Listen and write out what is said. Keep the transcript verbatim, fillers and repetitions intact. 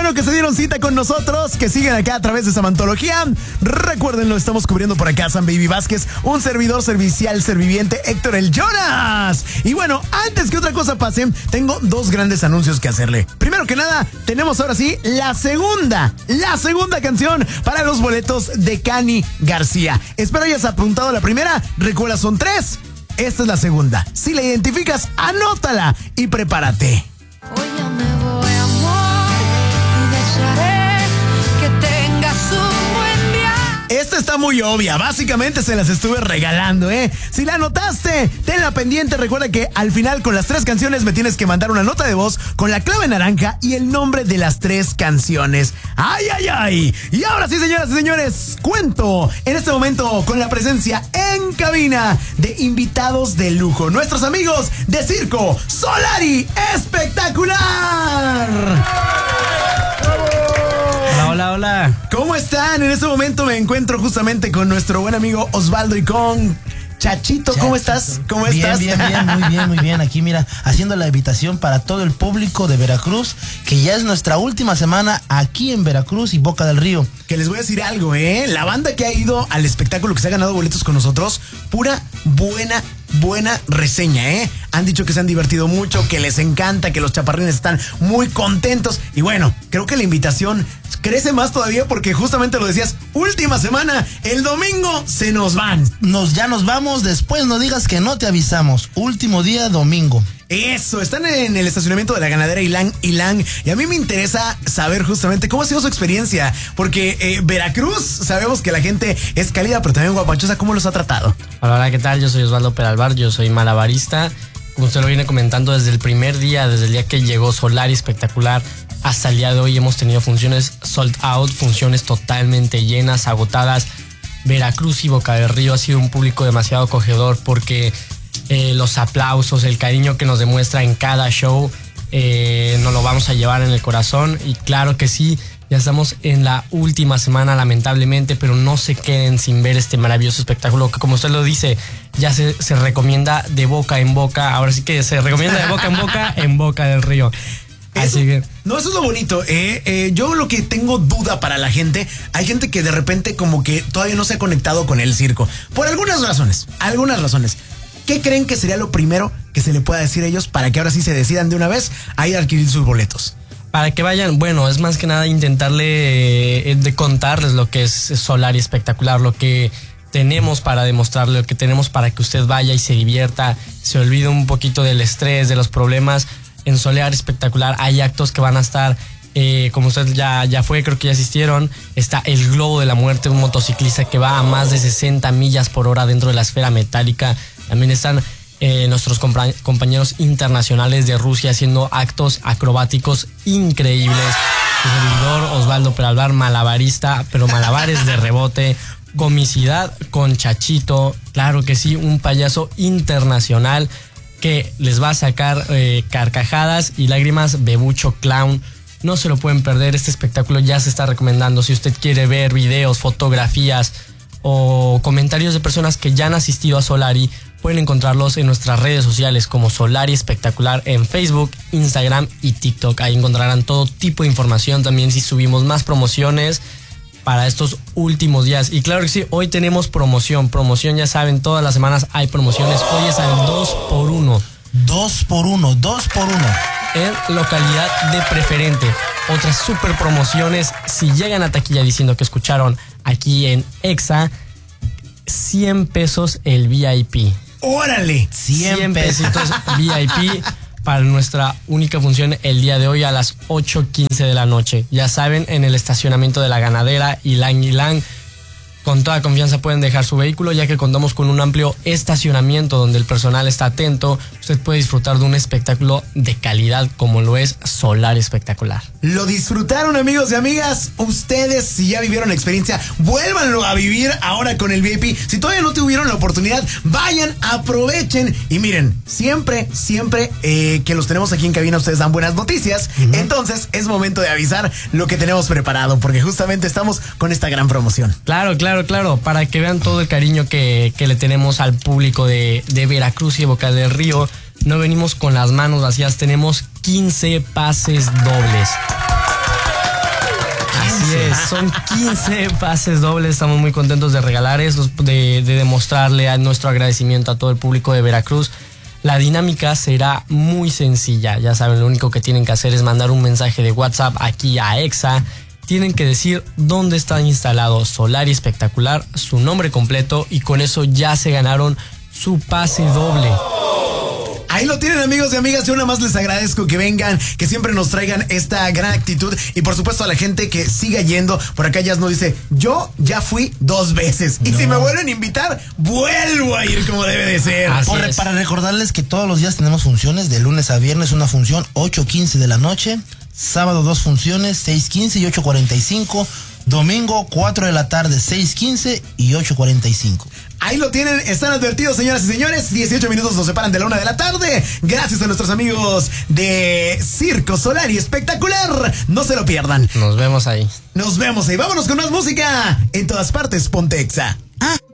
bueno que se dieron cita con nosotros, que siguen acá a través de Samantología. Recuerden, lo estamos cubriendo por acá, San Baby Vázquez, un servidor servicial, serviviente, Héctor el Jonas. Y bueno, antes que otra cosa pase, tengo dos grandes anuncios que hacerle. Primero que nada, tenemos ahora sí la segunda, la segunda canción para los boletos de Cani García. Espero hayas apuntado la primera. Recuerda, son tres. Esta es la segunda. Si la identificas, anótala y prepárate. Hoy ya me voy, amor, y desearé que tengas un buen día. Esta está muy obvia, básicamente se las estuve regalando, ¿eh? Si la anotaste, tenla pendiente. Recuerda que al final con las tres canciones me tienes que mandar una nota de voz con la clave naranja y el nombre de las tres canciones. ¡Ay, ay, ay! Y ahora sí, señoras y señores, cuento en este momento con la presencia en cabina de invitados de lujo, nuestros amigos de Circo Solari Espectacular. Hola, hola, hola. ¿Cómo están? En este momento me encuentro justamente con nuestro buen amigo Osvaldo y con Chachito. ¿Cómo Chachito. estás? ¿Cómo bien, estás? Bien, bien, muy bien, muy bien. Aquí, mira, haciendo la invitación para todo el público de Veracruz, que ya es nuestra última semana aquí en Veracruz y Boca del Río. Que les voy a decir algo, ¿eh? La banda que ha ido al espectáculo, que se ha ganado boletos con nosotros, pura buena, buena reseña, ¿eh? Han dicho que se han divertido mucho, que les encanta, que los chaparrines están muy contentos. Y bueno, creo que la invitación crece más todavía porque justamente lo decías, última semana, el domingo se nos van. Nos, ya nos vamos, después no digas que no te avisamos. Último día, domingo. Eso, están en el estacionamiento de la ganadera Ilang Ilang y a mí me interesa saber justamente cómo ha sido su experiencia, porque eh, Veracruz, sabemos que la gente es cálida, pero también guapachosa. ¿Cómo los ha tratado? Hola, hola, ¿qué tal? Yo soy Osvaldo Peralvar, yo soy malabarista. Como usted lo viene comentando, desde el primer día, desde el día que llegó Solari Espectacular hasta el día de hoy hemos tenido funciones sold out, funciones totalmente llenas, agotadas. Veracruz y Boca del Río ha sido un público demasiado acogedor porque eh, los aplausos, el cariño que nos demuestra en cada show, eh, nos lo vamos a llevar en el corazón. Y claro que sí, ya estamos en la última semana lamentablemente, pero no se queden sin ver este maravilloso espectáculo que, como usted lo dice, ya se, se recomienda de boca en boca. Ahora sí que se recomienda de boca en boca en Boca del Río. Eso, Así que no, eso es lo bonito, eh, eh, yo lo que tengo duda para la gente, hay gente que de repente como que todavía no se ha conectado con el circo, por algunas razones, algunas razones. ¿Qué creen que sería lo primero que se le pueda decir a ellos para que ahora sí se decidan de una vez a ir a adquirir sus boletos? Para que vayan, bueno, es más que nada intentarle eh, de contarles lo que es Solari Espectacular, lo que tenemos para demostrarle, lo que tenemos para que usted vaya y se divierta, se olvide un poquito del estrés, de los problemas. En Solari Espectacular hay actos que van a estar, eh, como usted ya, ya fue, creo que ya asistieron. Está el Globo de la Muerte, un motociclista que va a más de sesenta millas por hora dentro de la esfera metálica. También están eh, nuestros compa- compañeros internacionales de Rusia haciendo actos acrobáticos increíbles. Su servidor Osvaldo Peralvar, malabarista, pero malabares de rebote. Comicidad con Chachito, claro que sí, un payaso internacional que les va a sacar eh, carcajadas y lágrimas, Bebucho Clown. No se lo pueden perder, este espectáculo ya se está recomendando. Si usted quiere ver videos, fotografías o comentarios de personas que ya han asistido a Solari, pueden encontrarlos en nuestras redes sociales como Solari Espectacular en Facebook, Instagram y TikTok. Ahí encontrarán todo tipo de información. También si subimos más promociones para estos últimos días. Y claro que sí, hoy tenemos promoción. Promoción, ya saben, todas las semanas hay promociones. Hoy ya saben, dos por uno. Dos por uno, dos por uno. En localidad de preferente. Otras super promociones. Si llegan a taquilla diciendo que escucharon aquí en Exa, cien pesos el V I P. ¡Órale! cien pesitos V I P para nuestra única función el día de hoy a las ocho quince de la noche. Ya saben, en el estacionamiento de la ganadera Ilang Ilang. Con toda confianza pueden dejar su vehículo, ya que contamos con un amplio estacionamiento donde el personal está atento. Usted puede disfrutar de un espectáculo de calidad como lo es Solari Espectacular. ¿Lo disfrutaron, amigos y amigas? Ustedes, si ya vivieron la experiencia, vuélvanlo a vivir ahora con el V I P. Si todavía no tuvieron la oportunidad, vayan, aprovechen. Y miren, siempre, siempre eh, que los tenemos aquí en cabina, ustedes dan buenas noticias. Uh-huh. Entonces, es momento de avisar lo que tenemos preparado, porque justamente estamos con esta gran promoción. Claro, claro, claro, para que vean todo el cariño que, que le tenemos al público de, de Veracruz y de Boca del Río. No venimos con las manos vacías, tenemos quince pases dobles. Son quince pases dobles. Estamos muy contentos de regalar esos, de, de demostrarle a nuestro agradecimiento a todo el público de Veracruz. La dinámica será muy sencilla. Ya saben, lo único que tienen que hacer es mandar un mensaje de WhatsApp aquí a Exa. Tienen que decir dónde está instalado Solari Espectacular, su nombre completo, y con eso ya se ganaron su pase doble. Ahí lo tienen, amigos y amigas. Yo nada más les agradezco que vengan, que siempre nos traigan esta gran actitud, y por supuesto a la gente que siga yendo. Por acá ya nos dice, yo ya fui dos veces y no. si me vuelven a invitar, vuelvo a ir como debe de ser. Por, para recordarles que todos los días tenemos funciones, de lunes a viernes una función ocho quince de la noche, sábado dos funciones, seis quince y ocho cuarenta y cinco, domingo cuatro de la tarde, seis quince y ocho cuarenta y cinco. Ahí lo tienen, están advertidos, señoras y señores. dieciocho minutos nos separan de la una de la tarde. Gracias a nuestros amigos de Circo Solari Espectacular. No se lo pierdan. Nos vemos ahí. Nos vemos ahí. Vámonos con más música. En todas partes, ponte Exa. Ah.